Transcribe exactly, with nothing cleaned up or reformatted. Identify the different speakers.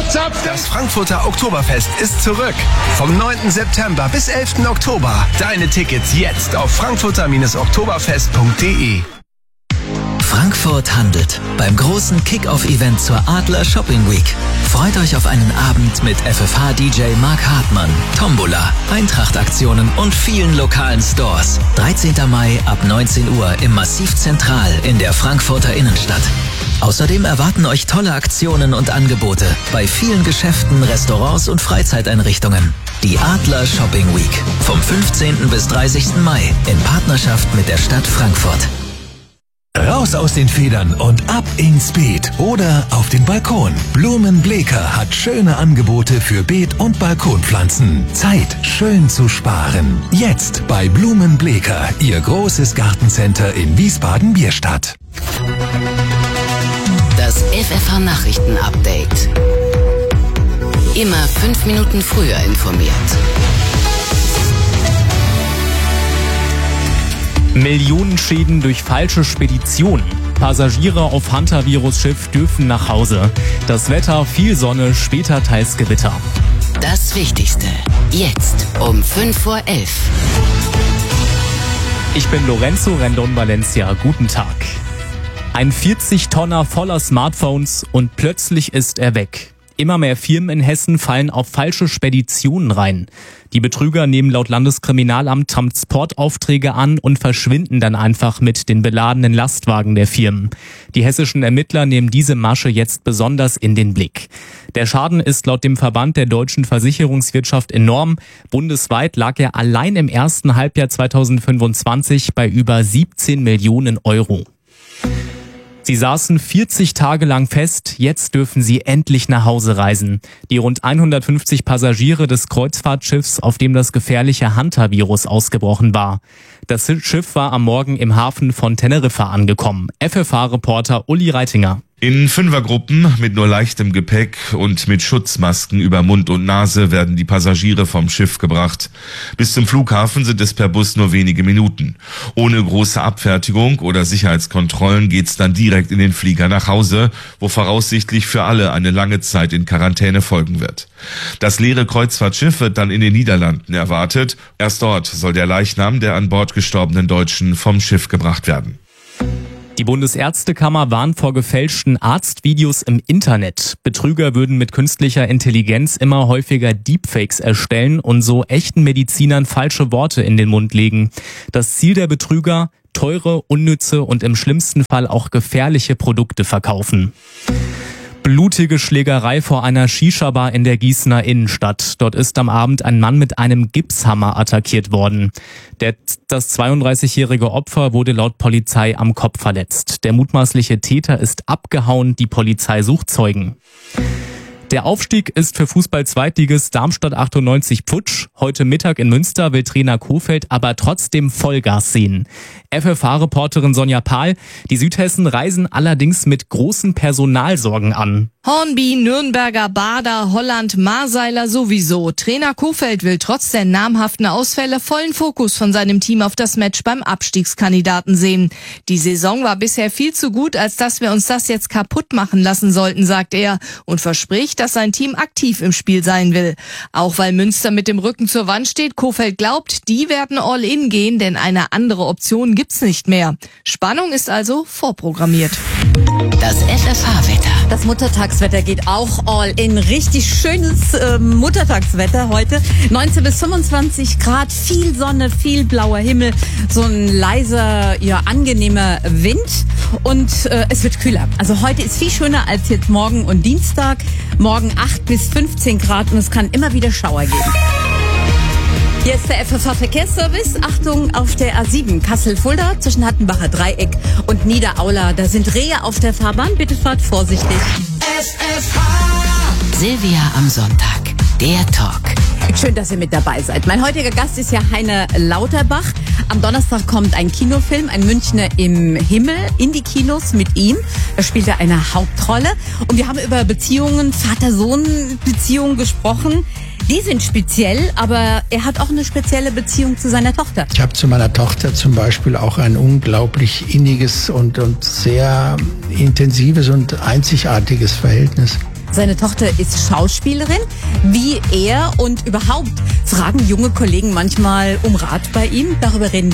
Speaker 1: verzapft.
Speaker 2: Das Frankfurter Oktoberfest ist zurück. Vom neunten September bis elften Oktober. Deine Tickets jetzt auf frankfurter oktoberfest punkt de.
Speaker 3: Frankfurt handelt beim großen Kick-Off-Event zur Adler Shopping Week. Freut euch auf einen Abend mit F F H-D J Mark Hartmann, Tombola, Eintracht-Aktionen und vielen lokalen Stores. dreizehnten Mai ab neunzehn Uhr im Massiv Zentral in der Frankfurter Innenstadt. Außerdem erwarten euch tolle Aktionen und Angebote bei vielen Geschäften, Restaurants und Freizeiteinrichtungen. Die Adler Shopping Week vom fünfzehnten bis dreißigsten Mai in Partnerschaft mit der Stadt Frankfurt.
Speaker 4: Raus aus den Federn und ab ins Beet oder auf den Balkon. Blumenbleker hat schöne Angebote für Beet- und Balkonpflanzen. Zeit, schön zu sparen. Jetzt bei Blumenbleker, Ihr großes Gartencenter in Wiesbaden-Bierstadt.
Speaker 5: Das F F H-Nachrichten-Update. Immer fünf Minuten früher informiert.
Speaker 6: Millionenschäden durch falsche Speditionen. Passagiere auf Hantavirus-Schiff dürfen nach Hause. Das Wetter, viel Sonne, später teils Gewitter.
Speaker 5: Das Wichtigste. Jetzt um fünf vor elf.
Speaker 6: Ich bin Lorenzo Rendon Valencia. Guten Tag. Ein vierzig Tonner voller Smartphones und plötzlich ist er weg. Immer mehr Firmen in Hessen fallen auf falsche Speditionen rein. Die Betrüger nehmen laut Landeskriminalamt Transportaufträge an und verschwinden dann einfach mit den beladenen Lastwagen der Firmen. Die hessischen Ermittler nehmen diese Masche jetzt besonders in den Blick. Der Schaden ist laut dem Verband der deutschen Versicherungswirtschaft enorm. Bundesweit lag er allein im ersten Halbjahr zweitausendfünfundzwanzig bei über siebzehn Millionen Euro. Sie saßen vierzig Tage lang fest, jetzt dürfen sie endlich nach Hause reisen. Die rund hundertfünfzig Passagiere des Kreuzfahrtschiffs, auf dem das gefährliche Hantavirus ausgebrochen war. Das Schiff war am Morgen im Hafen von Teneriffa angekommen. F F H-Reporter Uli Reitinger.
Speaker 7: In Fünfergruppen mit nur leichtem Gepäck und mit Schutzmasken über Mund und Nase werden die Passagiere vom Schiff gebracht. Bis zum Flughafen sind es per Bus nur wenige Minuten. Ohne große Abfertigung oder Sicherheitskontrollen geht's dann direkt in den Flieger nach Hause, wo voraussichtlich für alle eine lange Zeit in Quarantäne folgen wird. Das leere Kreuzfahrtschiff wird dann in den Niederlanden erwartet. Erst dort soll der Leichnam der an Bord gestorbenen Deutschen vom Schiff gebracht werden.
Speaker 6: Die Bundesärztekammer warnt vor gefälschten Arztvideos im Internet. Betrüger würden mit künstlicher Intelligenz immer häufiger Deepfakes erstellen und so echten Medizinern falsche Worte in den Mund legen. Das Ziel der Betrüger: teure, unnütze und im schlimmsten Fall auch gefährliche Produkte verkaufen. Blutige Schlägerei vor einer Shisha-Bar in der Gießener Innenstadt. Dort ist am Abend ein Mann mit einem Gipshammer attackiert worden. Der, das zweiunddreißigjährige Opfer wurde laut Polizei am Kopf verletzt. Der mutmaßliche Täter ist abgehauen, die Polizei sucht Zeugen. Der Aufstieg ist für Fußball-Zweitligist Darmstadt achtundneunzig futsch. Heute Mittag in Münster will Trainer Kohfeldt aber trotzdem Vollgas sehen. F F H-Reporterin Sonja Pahl: Die Südhessen reisen allerdings mit großen Personalsorgen an.
Speaker 8: Hornby, Nürnberger, Bader, Holland, Marseiler sowieso. Trainer Kohfeldt will trotz der namhaften Ausfälle vollen Fokus von seinem Team auf das Match beim Abstiegskandidaten sehen. Die Saison war bisher viel zu gut, als dass wir uns das jetzt kaputt machen lassen sollten, sagt er und verspricht, dass sein Team aktiv im Spiel sein will. Auch weil Münster mit dem Rücken zur Wand steht, Kohfeldt glaubt, die werden all in gehen, denn eine andere Option gibt's nicht mehr. Spannung ist also vorprogrammiert.
Speaker 5: Das F F H-Wetter.
Speaker 9: Das Muttertagswetter geht auch all in. Richtig schönes äh, Muttertagswetter heute. neunzehn bis fünfundzwanzig Grad, viel Sonne, viel blauer Himmel, so ein leiser, ja, angenehmer Wind und äh, es wird kühler. Also heute ist viel schöner als jetzt morgen und Dienstag. Morgen acht bis fünfzehn Grad und es kann immer wieder Schauer geben. Hier ist der F F H-Verkehrsservice. Achtung auf der A sieben Kassel-Fulda zwischen Hattenbacher Dreieck und Niederaula. Da sind Rehe auf der Fahrbahn. Bitte fahrt vorsichtig.
Speaker 5: F F H. Silvia am Sonntag. Der Talk.
Speaker 9: Schön, dass ihr mit dabei seid. Mein heutiger Gast ist ja Heiner Lauterbach. Am Donnerstag kommt ein Kinofilm, ein Münchner im Himmel, in die Kinos mit ihm. Da spielt er eine Hauptrolle. Und wir haben über Beziehungen, Vater-Sohn-Beziehungen gesprochen. Die sind speziell, aber er hat auch eine spezielle Beziehung zu seiner Tochter.
Speaker 10: Ich habe zu meiner Tochter zum Beispiel auch ein unglaublich inniges und, und sehr intensives und einzigartiges Verhältnis.
Speaker 9: Seine Tochter ist Schauspielerin. Wie er und überhaupt fragen junge Kollegen manchmal um Rat bei ihm. Darüber reden wir